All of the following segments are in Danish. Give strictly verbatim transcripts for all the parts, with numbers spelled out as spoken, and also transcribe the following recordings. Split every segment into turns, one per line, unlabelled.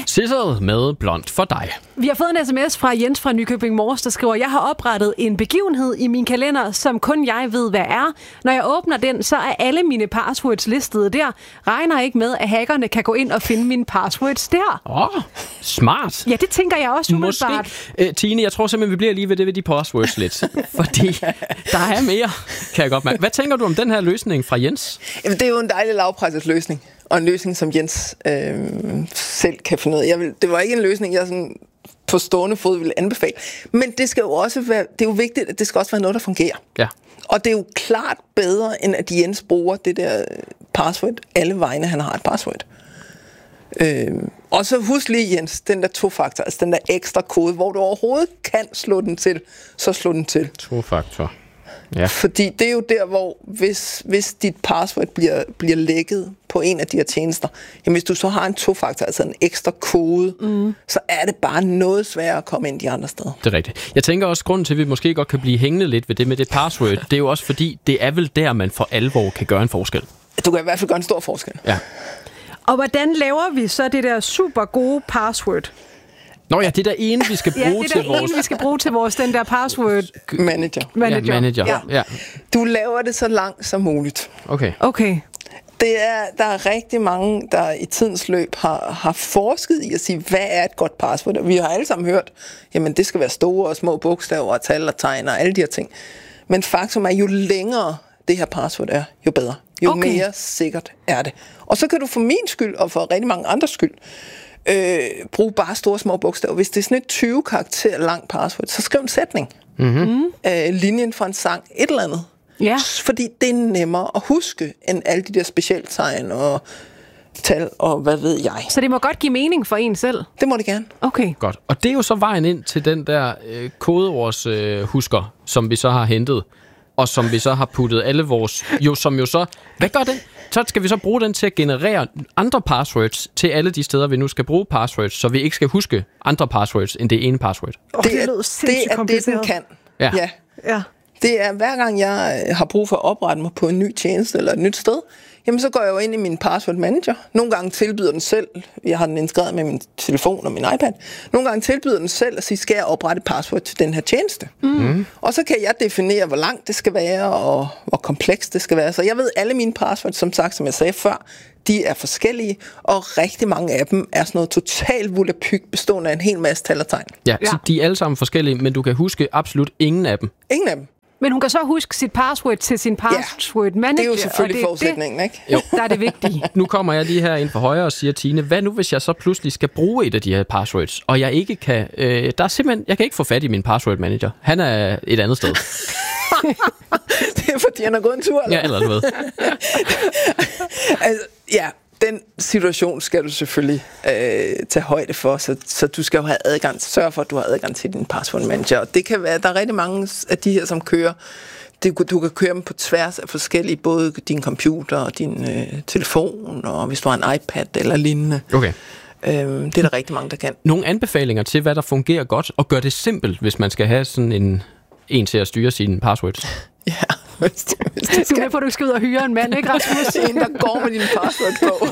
Sissel med Blond for dig.
Vi har fået en sms fra Jens fra Nykøbing Mors, der skriver, jeg har oprettet en begivenhed i min kalender, som kun jeg ved, hvad er. Når jeg åbner den, så er alle mine passwords listede der. Regner ikke med, at hackerne kan gå ind og finde mine passwords der.
Åh, oh, smart.
Ja, det tænker jeg også umiddelbart.
Måske. Æ, Tine, jeg tror simpelthen, vi bliver lige ved det ved de passwords lidt. Fordi der er mere, kan jeg godt mærke. Hvad tænker du om den her løsning fra Jens?
Jamen, det er jo en dejlig lavpræset løsning. Og en løsning, som Jens øh, selv kan finde ud af. Jeg vil, det var ikke en løsning, jeg sådan på stående fod ville anbefale. Men det skal jo også være, det er jo vigtigt, at det skal også være noget, der fungerer.
Ja.
Og det er jo klart bedre, end at Jens bruger det der password alle vegne, han har et password. Øh, og så husk lige, Jens, den der to-faktor, altså den der ekstra kode, hvor du overhovedet kan slå den til, så slå den til.
To-faktor. Ja.
Fordi det er jo der, hvor hvis, hvis dit password bliver, bliver lækket på en af de her tjenester, jamen hvis du så har en to-faktor, altså en ekstra kode, mm. så er det bare noget sværere at komme ind de andre steder.
Det er rigtigt. Jeg tænker også, grunden til, at vi måske godt kan blive hængende lidt ved det med det password, det er jo også fordi, det er vel der, man for alvor kan gøre en forskel.
Du kan i hvert fald gøre en stor forskel.
Ja.
Og hvordan laver vi så det der super gode password?
Nå ja, det er der ene, vi skal bruge
ja, det er
til
der
vores...
ene, vi skal bruge til vores, den der password...
Manager.
Manager.
Ja, manager. Ja. Ja.
Du laver det så langt som muligt.
Okay.
Okay.
Det er, der er rigtig mange, der i tidens løb har, har forsket i at sige, hvad er et godt password? Og vi har alle sammen hørt, jamen det skal være store og små bogstaver og tal og tegn og alle de her ting. Men faktum er, jo længere det her password er, jo bedre. Jo okay. mere sikkert er det. Og så kan du for min skyld, og for rigtig mange andres skyld, øh, bruge bare store små bogstaver. Hvis det er sådan et tyve karakter langt password, så skriv en sætning. Mm-hmm. Øh, linjen fra en sang, et eller andet.
Ja.
Fordi det er nemmere at huske, end alle de der specialtegn og tal og hvad ved jeg.
Så det må godt give mening for en selv?
Det må det gerne.
Okay.
Godt. Og det er jo så vejen ind til den der øh, kodeords øh, husker, som vi så har hentet, og som vi så har puttet alle vores... Jo, som jo så... Hvad gør den? Så skal vi så bruge den til at generere andre passwords til alle de steder, vi nu skal bruge passwords, så vi ikke skal huske andre passwords end det ene password.
Oh,
det,
det,
er, det er det, den kan.
Ja.
ja.
Ja.
Det er, hver gang jeg har brug for at oprette mig på en ny tjeneste eller et nyt sted, jamen så går jeg jo ind i min password manager. Nogle gange tilbyder den selv, jeg har den integreret med min telefon og min iPad, nogle gange tilbyder den selv at sige, skal jeg oprette password til den her tjeneste? Mm. Og så kan jeg definere, hvor langt det skal være, og hvor komplekst det skal være. Så jeg ved, alle mine passwords, som sagt, som jeg sagde før, de er forskellige, og rigtig mange af dem er sådan noget totalt volapyk, bestående af en hel masse tal og tegn.
Ja, ja, så de er alle sammen forskellige, men du kan huske absolut ingen af dem.
Ingen af dem.
Men hun kan så huske sit password til sin password manager.
Det er jo selvfølgelig
det,
forudsætningen,
det,
ikke?
Jo. Der er det vigtige.
Nu kommer jeg lige her ind for højre og siger, Tine, hvad nu hvis jeg så pludselig skal bruge et af de her passwords, og jeg ikke kan, øh, der er simpelthen, jeg kan ikke få fat i min password manager. Han er et andet sted.
Det er fordi, han har gået en tur, eller?
Ja, eller noget.
Altså, ja, den situation skal du selvfølgelig øh, tage højde for, så, så du skal jo have adgang, sørge for, at du har adgang til din password manager. Og det kan være, der er rigtig mange af de her, som kører, det, du kan køre dem på tværs af forskellige, både din computer og din øh, telefon, og hvis du har en iPad eller lignende.
Okay.
Øhm, det er der rigtig mange, der kan.
Nogle anbefalinger til, hvad der fungerer godt, og gør det simpelt, hvis man skal have sådan en, en til at styre sine passwords.
Ja, hvis det, hvis det
skal. Du er med på, at du skal ud og hyre en mand, ikke Rasmus?
En, der går med din password på.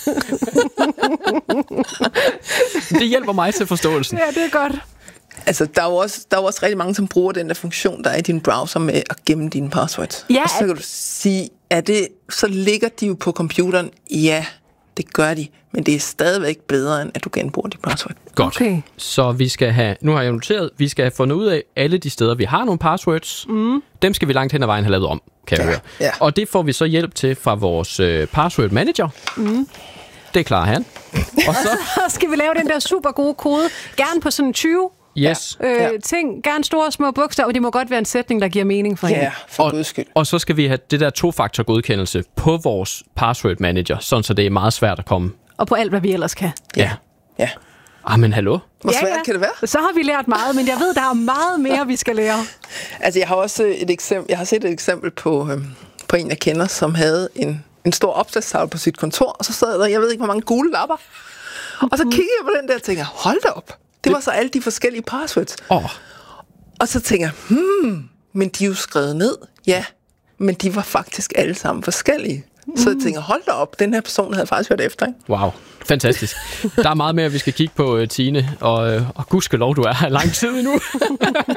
Det hjælper mig til forståelsen.
Ja, det er godt.
Altså, der er, jo også, der er jo også rigtig mange, som bruger den der funktion, der er i din browser med at gemme dine passwords.
Ja,
og så kan du sige, er det, så ligger de jo på computeren. Ja, det gør de, men det er stadigvæk bedre, end at du genbruger dit password.
Godt. Okay. Så vi skal have, nu har jeg noteret, vi skal have fundet ud af alle de steder, vi har nogle passwords. Mm. Dem skal vi langt hen ad vejen have lavet om, kan jeg
ja,
høre.
Ja.
Og det får vi så hjælp til fra vores øh, password manager. Mm. Det klarer han. Og så
skal vi lave den der super gode kode, gerne på sådan tyve
yes.
øh, ja. ting, gerne store små bogstaver, og det må godt være en sætning, der giver mening for
ja,
hende.
for guds skyld.
Og så skal vi have det der to-faktor godkendelse på vores password manager, sådan så det er meget svært at komme.
Og på alt, hvad vi ellers kan.
Ja.
Ja.
Ah, men hallo?
Hvor svært
ja, ja.
kan det være?
Så har vi lært meget, men jeg ved, der er meget mere, vi skal lære.
Altså, jeg har også et eksempel, jeg har set et eksempel på, øhm, på en, jeg kender, som havde en, en stor opslagstavle på sit kontor, og så sad der, jeg ved ikke, hvor mange gule lapper. Og så kiggede jeg på den der og tænkte, hold da op. Det var så alle de forskellige passwords.
Oh.
Og så tænker jeg, hmm, men de er jo skrevet ned. Ja, men de var faktisk alle sammen forskellige. Så jeg tænker, hold da op, den her person havde faktisk hørt efter, ikke?
Wow, fantastisk. Der er meget mere, vi skal kigge på, Tine, og, og gudskelov, du er her lang tid endnu.